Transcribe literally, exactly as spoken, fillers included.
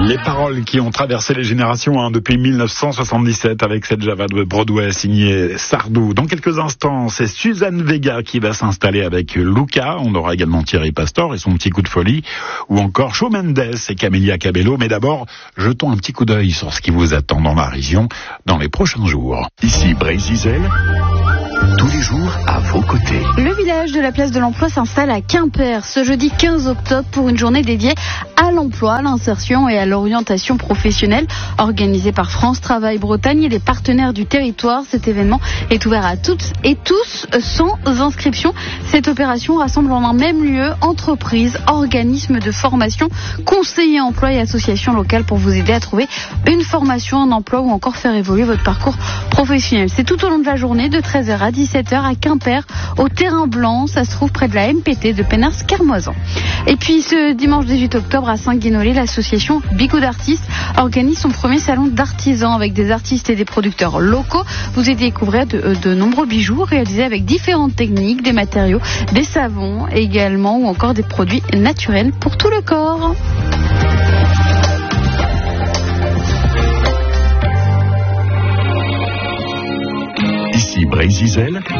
Les paroles qui ont traversé les générations hein, depuis mille neuf cent soixante-dix-sept avec cette Java de Broadway signée Sardou. Dans quelques instants, c'est Suzanne Vega qui va s'installer avec Luca. On aura également Thierry Pastor et son petit coup de folie, ou encore Shawn Mendes et Camila Cabello. Mais d'abord, jetons un petit coup d'œil sur ce qui vous attend dans la région dans les prochains jours. Ici Brésil, tous les jours à vos côtés. Le village de la place de l'emploi s'installe à Quimper ce jeudi quinze octobre pour une journée dédiée à l'emploi, à l'insertion et à l'orientation professionnelle organisée par France Travail Bretagne et les partenaires du territoire. Cet événement est ouvert à toutes et tous sans inscription. Cette opération rassemble en un même lieu entreprises, organismes de formation, conseillers emploi et associations locales pour vous aider à trouver une formation, un emploi ou encore faire évoluer votre parcours professionnel. C'est tout au long de la journée de treize heures à dix-sept heures à Quimper, au Terrain Blanc. Ça se trouve près de la M P T de Pénars-Kermoisan. Et puis ce dimanche dix-huit octobre à Saint-Guinolé, l'association Bigot d'artistes organise son premier salon d'artisans avec des artistes et des producteurs locaux. Vous allez découvrir de, de nombreux bijoux réalisés avec différentes techniques, des matériaux, des savons également ou encore des produits naturels pour tout le corps. Ici Brésil,